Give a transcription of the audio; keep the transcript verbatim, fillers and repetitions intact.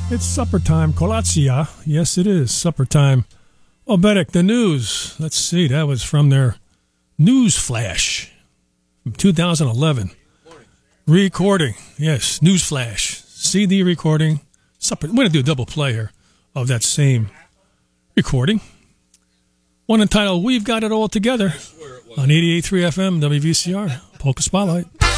It's supper time. Kolacja. Yes, it is supper time. Obetic, the news. Let's see. That was from their news flash from two thousand eleven. Recording. Yes, news flash. C D recording. Supper. We're going to do a double play here of that same recording. One entitled, We've Got It All Together on eighty-eight point three F M, W V C R, Polka Spotlight.